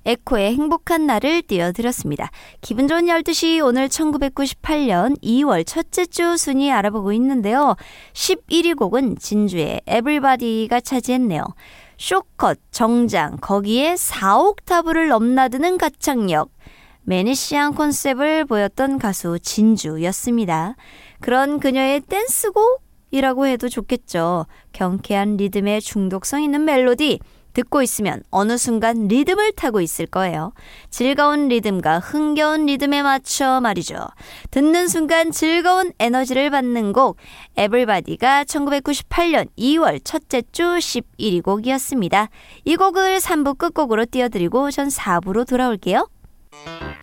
에코의 행복한 날을 띄워드렸습니다. 기분 좋은 12시 오늘 1998년 2월 첫째 주 순위 알아보고 있는데요. 11위 곡은 진주의 Everybody가 차지했네요. 쇼컷, 정장, 거기에 4옥타브를 넘나드는 가창력. 매니시한 컨셉을 보였던 가수 진주였습니다. 그런 그녀의 댄스곡이라고 해도 좋겠죠. 경쾌한 리듬에 중독성 있는 멜로디, 듣고 있으면 어느 순간 리듬을 타고 있을 거예요. 즐거운 리듬과 흥겨운 리듬에 맞춰 말이죠. 듣는 순간 즐거운 에너지를 받는 곡 Everybody가 1998년 2월 첫째 주 11위 곡이었습니다. 이 곡을 3부 끝곡으로 띄워드리고 전 4부로 돌아올게요.